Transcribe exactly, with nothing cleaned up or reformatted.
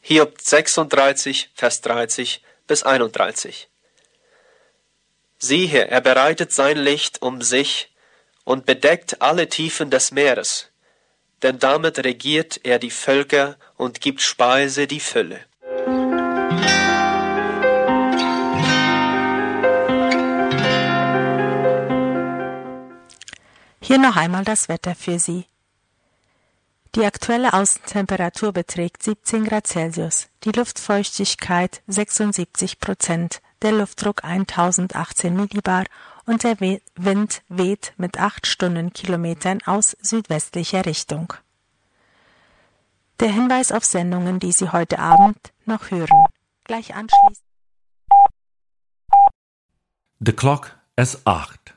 Hiob sechsunddreißig, Vers dreißig bis einunddreißig. Siehe, er bereitet sein Licht um sich und bedeckt alle Tiefen des Meeres, denn damit regiert er die Völker und gibt Speise die Fülle. Hier noch einmal das Wetter für Sie. Die aktuelle Außentemperatur beträgt siebzehn Grad Celsius, die Luftfeuchtigkeit sechsundsiebzig Prozent, der Luftdruck eintausendachtzehn Millibar und der Wind weht mit acht Stundenkilometern aus südwestlicher Richtung. Der Hinweis auf Sendungen, die Sie heute Abend noch hören. Gleich anschließend. The clock is acht.